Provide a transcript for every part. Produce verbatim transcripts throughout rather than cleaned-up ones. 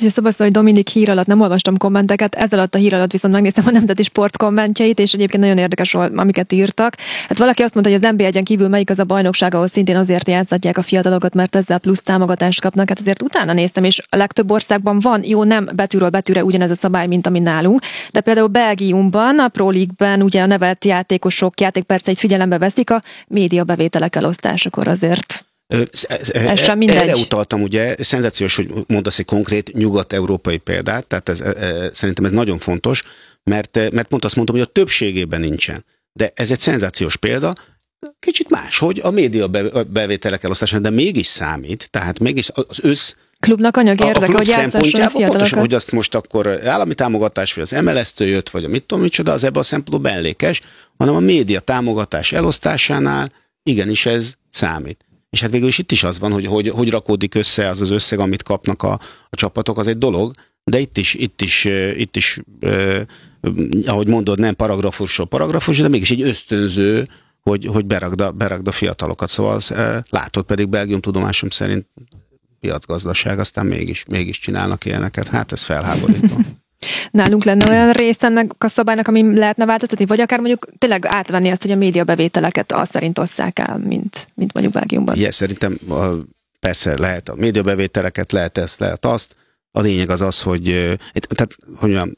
hogy Szoboszlai Dominik hír alatt nem olvastam kommenteket, ez alatt a hír alatt viszont megnéztem a Nemzeti Sport kommentjeit, és egyébként nagyon érdekes volt, amiket írtak. Hát valaki azt mondta, hogy az en bé egy-en kívül melyik az a bajnokság, ahol szintén azért játszatják a fiatalokat, mert ezzel plusz támogatást kapnak. Hát azért utána néztem, és a legtöbb országban van, jó, nem betűről betűre ugyanez a szabály, mint ami nálunk, de például Belgiumban, a Pro League-ben ugye a nevelt játékosok játékperceit figyelembe veszik a média bevételek elosztásakor azért. Ez sem mindegy. Erre utaltam, ugye, szenzációs, hogy mondasz egy konkrét nyugat-európai példát, tehát ez, e, szerintem ez nagyon fontos, mert, mert pont azt mondtam, hogy a többségében nincsen. De ez egy szenzációs példa, kicsit más, hogy a média bevételek elosztásán, de mégis számít, tehát mégis az össz... Klubnak anyagi érdeke, hogy játszasson a fiatalokat. Pontosan, hogy azt most akkor állami támogatás, vagy az em el es-től jött, vagy a mit tudom micsoda, az ebben a szempontból mellékes, hanem a média támogatás elosztásánál igenis ez számít. És hát végül is itt is az van, hogy hogy, hogy rakódik össze az az összeg, amit kapnak a, a csapatok, az egy dolog, de itt is, itt is, itt is eh, ahogy mondod, nem paragrafusról paragrafus, de mégis egy ösztönző, hogy, hogy beragd a, beragd a fiatalokat. Szóval az, eh, látod, pedig Belgium tudomásom szerint piacgazdaság, aztán mégis, mégis csinálnak ilyeneket. Hát ez felháborító. Nálunk lenne olyan rész ennek a szabálynak, ami lehetne változtatni, vagy akár mondjuk tényleg átvenni azt, hogy a médiabevételeket az szerint osszák el, mint, mint mondjuk Belgiumban. Igen, szerintem persze lehet a médiabevételeket, lehet ezt, lehet azt. A lényeg az az, hogy, tehát, hogy mondjam,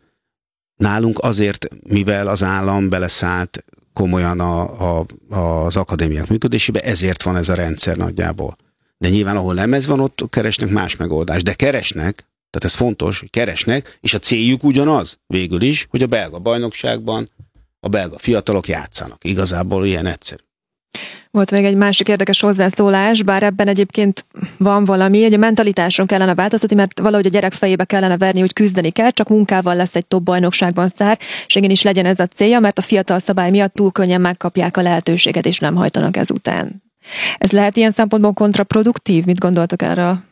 nálunk azért, mivel az állam beleszállt komolyan a, a, az akadémiák működésébe, ezért van ez a rendszer nagyjából. De nyilván, ahol nem ez van, ott keresnek más megoldást. De keresnek, tehát ez fontos, hogy keresnek, és a céljuk ugyanaz végül is, hogy a belga bajnokságban a belga fiatalok játszanak. Igazából ilyen egyszerű. Volt még egy másik érdekes hozzászólás, bár ebben egyébként van valami, hogy a mentalitáson kellene változtatni, mert valahogy a gyerek fejébe kellene verni, hogy küzdeni kell, csak munkával lesz egy top bajnokságban szár, és igenis legyen ez a célja, mert a fiatal szabály miatt túl könnyen megkapják a lehetőséget, és nem hajtanak ezután. Ez lehet ilyen szempontból kontraproduktív? Mit gondoltok erről?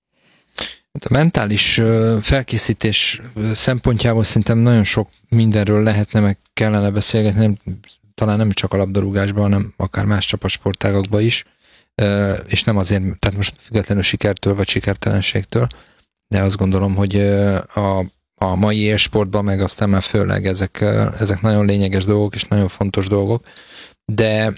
A mentális felkészítés szempontjából szerintem nagyon sok mindenről lehetne, meg kellene beszélgetni, nem, talán nem csak a labdarúgásban, hanem akár más csapatsportágakban is, és nem azért, tehát most függetlenül sikertől vagy sikertelenségtől, de azt gondolom, hogy a, a mai élsportban, meg aztán már főleg ezek, ezek nagyon lényeges dolgok, és nagyon fontos dolgok, de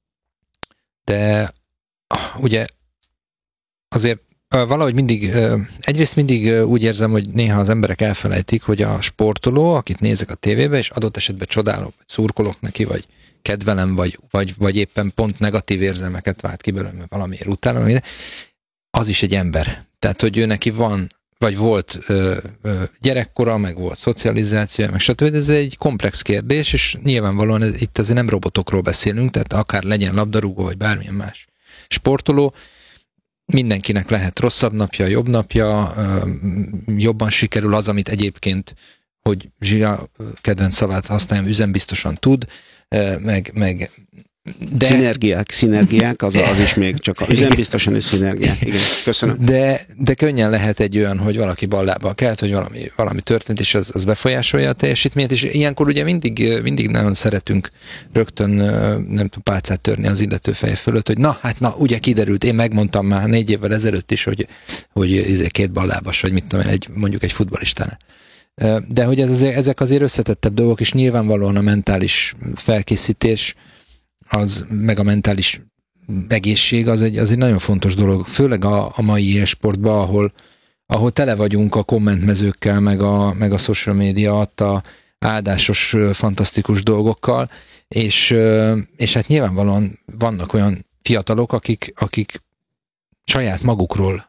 de ugye azért valahogy mindig, egyrészt mindig úgy érzem, hogy néha az emberek elfelejtik, hogy a sportoló, akit nézek a tévébe, és adott esetben csodálok, vagy szurkolok neki, vagy kedvelem, vagy, vagy, vagy éppen pont negatív érzelmeket vált ki belőle, valamiért utána, az is egy ember. Tehát, hogy ő neki van, vagy volt ö, ö, gyerekkora, meg volt szocializációja, meg stb. Ez egy komplex kérdés, és nyilvánvalóan ez, itt azért nem robotokról beszélünk, tehát akár legyen labdarúgó, vagy bármilyen más sportoló, mindenkinek lehet rosszabb napja, jobb napja, jobban sikerül az, amit egyébként, hogy Zsia kedvenc szavát használjam, üzembiztosan tud, meg, meg de... Szinergiák, szinergiák, az, az is még csak a üzembiztosan és szinergiák. Igen, köszönöm. De, de könnyen lehet egy olyan, hogy valaki ballába kelt, hogy valami, valami történt, és az, az befolyásolja a teljesítményt, és ilyenkor ugye mindig, mindig nagyon szeretünk rögtön, nem tudom, pálcát törni az illető feje fölött, hogy na, hát na, ugye kiderült, én megmondtam már négy évvel ezelőtt is, hogy, hogy két ballábas, vagy mit tudom én, egy, mondjuk egy futballistánál. De hogy ez azért, ezek azért összetettebb dolgok, és nyilvánvalóan a mentális felkészítés az, meg a mentális egészség az egy, az egy nagyon fontos dolog, főleg a, a mai élsportban, ahol, ahol tele vagyunk a kommentmezőkkel, meg a, meg a social media adta áldásos, fantasztikus dolgokkal, és, és hát nyilvánvalóan vannak olyan fiatalok, akik, akik saját magukról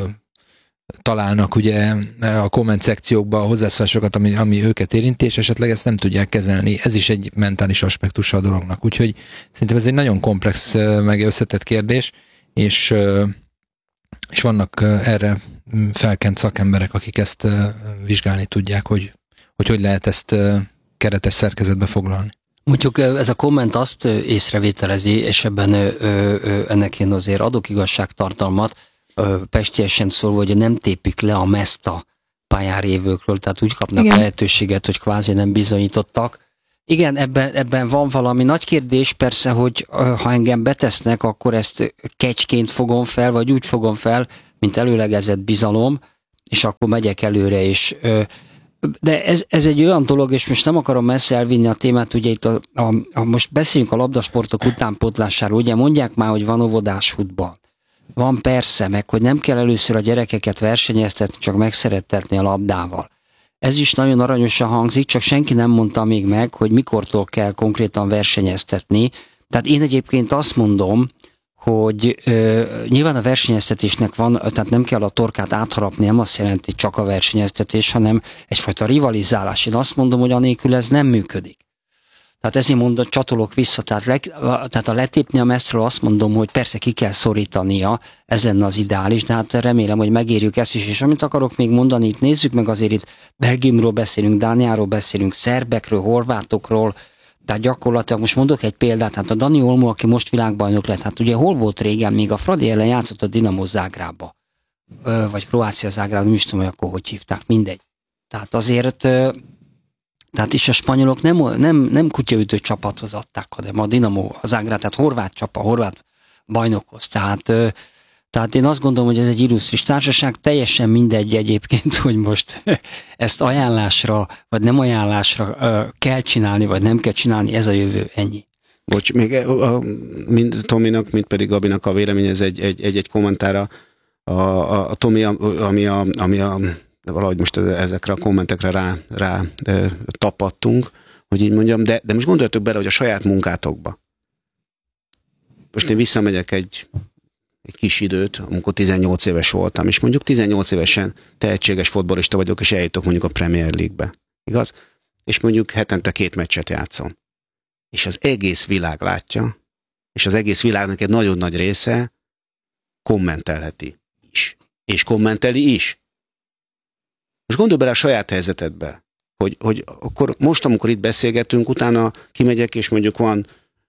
találnak ugye a komment szekciókba a hozzászólásokat, ami, ami őket érinti, és esetleg ezt nem tudják kezelni. Ez is egy mentális aspektusa a dolognak. Úgyhogy szerintem ez egy nagyon komplex, meg összetett kérdés, és, és vannak erre felkent szakemberek, akik ezt vizsgálni tudják, hogy hogy, hogy lehet ezt keretes szerkezetbe foglalni. Mondjuk ez a komment azt észrevételezi, és ebben ö, ö, ennek én azért adok igazságtartalmat, pestiesen szólva, hogy nem tépik le a meszt a pályára évőkről, tehát úgy kapnak Igen. lehetőséget, hogy kvázi nem bizonyítottak. Igen, ebben, ebben van valami nagy kérdés, persze, hogy ha engem betesznek, akkor ezt kecsként fogom fel, vagy úgy fogom fel, mint előlegezett bizalom, és akkor megyek előre, és de ez, ez egy olyan dolog, és most nem akarom messze elvinni a témát, ugye itt a, a, a, most beszéljünk a labdasportok utánpótlásáról, ugye mondják már, hogy van óvodás futball. Van persze, meg hogy nem kell először a gyerekeket versenyeztetni, csak megszerettetni a labdával. Ez is nagyon aranyosan hangzik, csak senki nem mondta még meg, hogy mikortól kell konkrétan versenyeztetni. Tehát én egyébként azt mondom, hogy ö, nyilván a versenyeztetésnek van, tehát nem kell a torkát átharapni, nem azt jelenti csak a versenyeztetés, hanem egyfajta rivalizálás. Én azt mondom, hogy anélkül ez nem működik. Tehát ezért mondom, csatolok vissza, tehát, le, tehát a letépni a meszről azt mondom, hogy persze ki kell szorítania, ez lenne az ideális, de hát remélem, hogy megérjük ezt is, és amit akarok még mondani, itt nézzük meg azért itt Belgiumról beszélünk, Dániáról beszélünk, szerbekről, horvátokról, tehát gyakorlatilag most mondok egy példát, hát a Dani Olmo, aki most világbajnok lett, hát ugye hol volt régen, még a Fradi ellen játszott a Dinamo Zágrába, vagy Kroácia Zágrába, nem is tudom, hogy akkor hogy hívták, mindegy. Tehát azért, tehát is a spanyolok nem, nem, nem kutyaütő csapathoz adták, hanem a Dinamo Zágráb, tehát horvát csapat, horvát bajnokhoz. Tehát, tehát én azt gondolom, hogy ez egy illusztris társaság, teljesen mindegy egyébként, hogy most ezt ajánlásra, vagy nem ajánlásra kell csinálni, vagy nem kell csinálni, ez a jövő, ennyi. Bocs, még a, a, mind Tominak, mind pedig Gabinak a vélemény, ez egy, egy, egy, egy kommentára a, a, a Tomi, ami a, ami a de valahogy most ezekre a kommentekre rá, rá de, tapadtunk, hogy így mondjam, de, de most gondoljatok bele, hogy a saját munkátokba. Most én visszamegyek egy, egy kis időt, amikor tizennyolc éves voltam, és mondjuk tizennyolc évesen tehetséges fotballista vagyok, és eljutok mondjuk a Premier League-be. Igaz? És mondjuk hetente két meccset játszom. És az egész világ látja, és az egész világnak egy nagyon nagy része kommentelheti is. És kommenteli is. Most gondolj bele a saját helyzetedbe, hogy, hogy akkor most, amikor itt beszélgetünk, utána kimegyek, és mondjuk van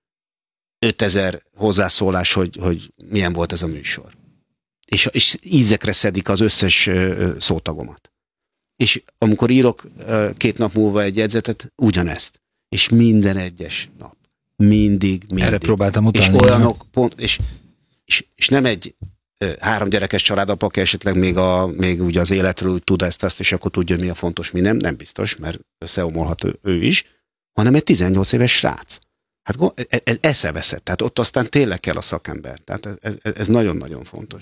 ötezer hozzászólás, hogy, hogy milyen volt ez a műsor. És, és ízekre szedik az összes szótagomat. És amikor írok két nap múlva egy jegyzetet, ugyanezt. És minden egyes nap. Mindig, mindig. Erre próbáltam utalni. És olyanok, pont, és, és, és nem egy három gyerekes családapa, aki esetleg még, a, még ugye az életről úgy tud ezt, ezt, és akkor tudja, mi a fontos, mi nem, nem biztos, mert összeomolhat ő, ő is, hanem egy tizennyolc éves srác. Hát ez eszeveszett, tehát ott aztán tényleg kell a szakember. Tehát ez, ez, ez nagyon-nagyon fontos.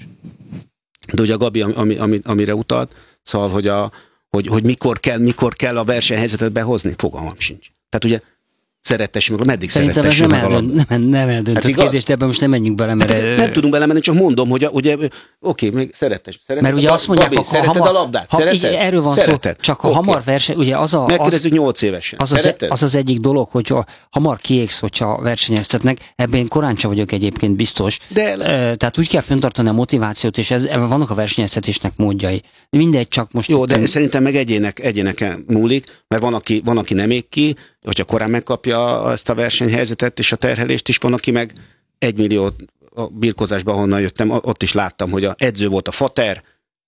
De ugye a Gabi, ami, ami, amire utalt, szóval, hogy, a, hogy, hogy mikor, kell, mikor kell a versenyhelyzetet behozni, fogalmam sincs. Tehát ugye szerettessük meg, meddig szerettessük meg a labdát. Nem, nem eldöntött hát kérdés, de ebben most nem menjünk bele, mert... Hát, nem tudunk belemenni, csak mondom, hogy a, ugye, oké, még szerettes. Mert ugye azt mondják, Gabi, szereted hamar, a labdát? Ha, szereted? Erről van szereted? Szó, csak a okay. hamar verseny, ugye az a... Megkérdezzük nyolc évesen. Az az, az az egyik dolog, hogy ha hamar kiégsz, hogyha versenyeztetnek, ebben én korán sem vagyok egyébként biztos. De... Tehát úgy kell fenntartani a motivációt, és ez, vannak a versenyeztetésnek módjai. Mindegy, csak most... Jó, de szerintem meg egyének, egyéneken múlik, mert van aki, van, aki nem ég ki, hogyha korán megkapja ezt a versenyhelyzetet és a terhelést is, van, aki meg egymillió a birkozásban, ahonnan jöttem, ott is láttam, hogy a edző volt a fater,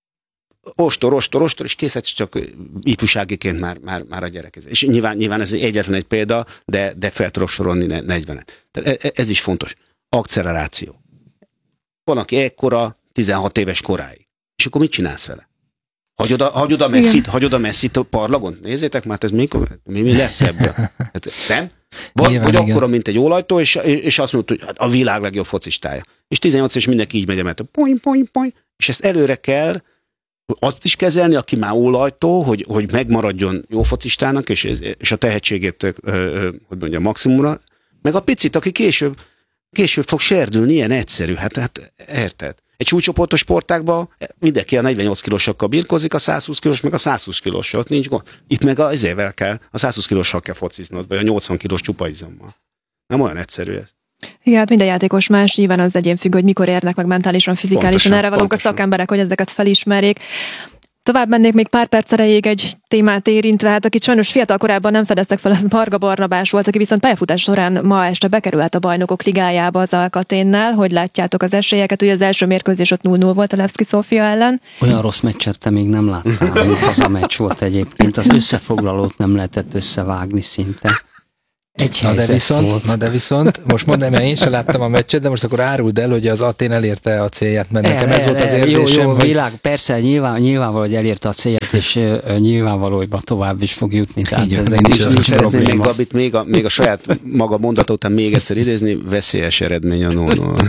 ostor, ostor, ostor, és kész, csak ifjúságiként már, már, már a gyerek. És nyilván, nyilván ez egyetlen egy példa, de, de fel tudok sorolni negyvenet. Tehát ez is fontos. Akceleráció. Van, aki ekkora, tizenhat éves koráig. És akkor mit csinálsz vele? Hagyod a, hagyod a messzit, hagyod a messzit a parlagon? Nézzétek már, ez mikor, mi, mi lesz ebből? Hát, nem? Vagy, vagy akkora, mint egy ólajtó, és, és azt mondod, hogy hát a világ legjobb focistája. És tizennyolc és mindenki így megy, mert poing, poing, poing, és ezt előre kell azt is kezelni, aki már ólajtó, hogy, hogy megmaradjon jó focistának, és, és a tehetségét, hogy mondjam, maximumra, meg a picit, aki később, később fog serdülni, ilyen egyszerű, hát, hát érted? Egy csúcscsoportos sportákban mindenki a negyvennyolc kilósokkal birkózik, a száz húsz kilós, meg a száz húsz kilós, ott nincs gond. Itt meg az évvel kell, a száz húsz kilóssal kell fociznod, vagy a nyolcvan kilós csupa izommal. Nem olyan egyszerű ez. Igen, hát minden játékos más, nyilván az egyén függ, hogy mikor érnek meg mentálisan, fizikálisan. Pontosan, erre valók pontosan. A szakemberek, hogy ezeket felismerjék. Tovább mennék még pár perc erejéig egy témát érintve, hát akit sajnos fiatal korában nem fedeztek fel, az Varga Barnabás volt, aki viszont pályafutás során ma este bekerülhet a Bajnokok Ligájába az Alcaténnel. Hogy látjátok az esélyeket? Ugye az első mérkőzés ott null null volt a Levski Sofia ellen. Olyan rossz meccset te még nem láttál, mint az a meccs volt egyébként. Az összefoglalót nem lehetett összevágni szinte. Egy na de helyzet viszont, volt. na de viszont, most mondom, mert én sem láttam a meccset, de most akkor áruld el, hogy az Atén elérte a célját, mert nekem ez volt az érzésem, jó, jó, hogy... világ, persze, nyilván, nyilvánvaló, hogy elérte a célját, és uh, nyilvánvaló, hogy tovább is fog jutni. Tehát Így, ez nincs- nincs, nincs nincs Szeretném még probléma. Gabit még a, még a saját maga mondata után még egyszer idézni, veszélyes eredmény a nulla nulla.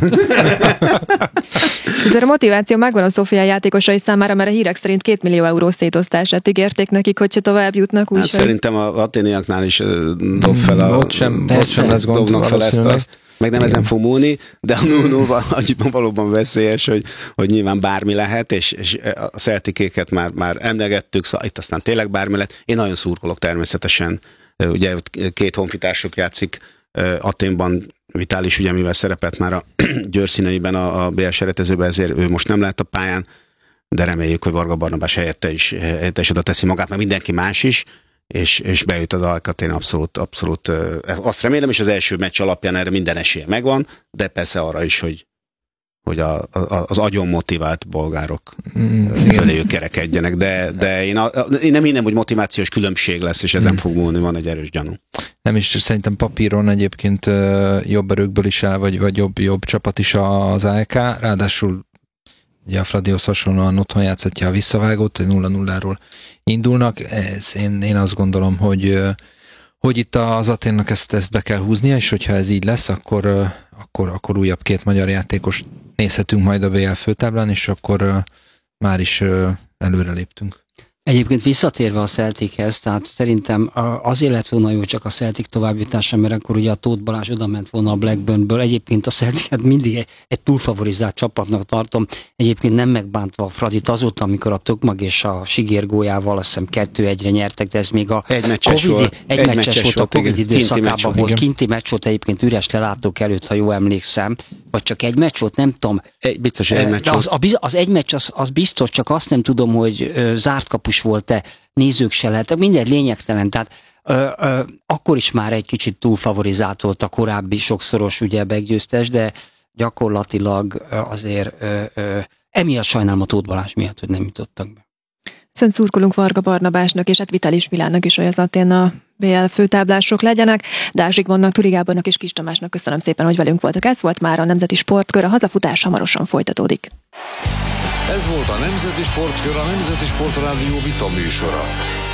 Ezért a motiváció megvan a Sofia játékosai számára, mert a hírek szerint két millió euró szétosztását ígérték nekik, hogyha tovább jutnak. Hát Úgyhogy... szerintem az aténiaknál is ö, dob fel a... Ott sem, ott persze, sem lesz gond dobnak fel ezt, valószínűleg. azt. Meg nem ezen fog múlni, de a nulla nulla valóban veszélyes, hogy, hogy nyilván bármi lehet, és, és a Celtikéket már, már emlegettük, szóval itt aztán tényleg bármi lehet. Én nagyon szurkolok természetesen. Ugye két honfitársuk játszik Athénban, Vitális, ugye, mivel szerepelt már a Győr színeiben a, a bé el seretezőben, ezért ő most nem lehet a pályán, de reméljük, hogy Varga Barnabás helyette is, helyette is oda teszi magát, meg mindenki más is, és, és bejut az Alcatén abszolút, abszolút, azt remélem, és az első meccs alapján erre minden esélye megvan, de persze arra is, hogy, hogy a, a, az agyon motivált bolgárok Mm, feléjük kerekedjenek, de, de én, a, én nem hinnem, hogy motivációs különbség lesz, és ezen Mm. fog múlni, van egy erős gyanú. Nem is, szerintem papíron egyébként ö, jobb erőkből is áll, vagy, vagy jobb, jobb csapat is az á e ká, ráadásul ugye a Fradihoz hasonlóan otthon játszhatja a visszavágót, nulla nulláról indulnak. Ez, én, én azt gondolom, hogy, hogy itt az Athénnak ezt, ezt be kell húznia, és hogyha ez így lesz, akkor, akkor, akkor újabb két magyar játékos nézhetünk majd a bé el főtáblán, és akkor már is előre léptünk. Egyébként visszatérve a Celtichez, tehát szerintem azért lett volna jó csak a Celtic továbbjutása, mert akkor ugye a Tóth Balázs oda ment volna a Blackburnből. Egyébként a Celticet mindig egy, egy túlfavorizált csapatnak tartom. Egyébként nem megbántva a Fradit azóta, amikor a Tökmag és a Sigér gólyával azt hiszem kettő egyre nyertek, de ez még a Egy meccses Covid, volt. egy Egy meccses meccses volt a volt, Covid igen. időszakában Kinti meccs volt. volt, Kinti meccs volt egyébként üres lelátók előtt, ha jól emlékszem. Vagy csak egy meccs volt, nem tudom. Egy, biztos, egy meccs De az, a, biz- az egy meccs az, az biztos, csak azt nem tudom, hogy ö, zárt kapus volt-e, nézők se lehettek, mindegy lényegtelen, tehát ö, ö, akkor is már egy kicsit túlfavorizált volt a korábbi sokszoros ugye meggyőztes, de gyakorlatilag ö, azért ö, ö, emiatt sajnálom a Tóth Balázs miatt, hogy nem jutottak be. Szent szurkolunk Varga Barnabásnak, és hát Vitális Milánnak is, hogy az Atén a bé el főtáblások legyenek. Dázs Zsigmondnak, Turi Gábornak és Kis Tamásnak köszönöm szépen, hogy velünk voltak. Ez volt már a Nemzeti Sportkör, a hazafutás hamarosan folytatódik. Ez volt a Nemzeti Sportkör, a Nemzeti Sportrádió vita műsora.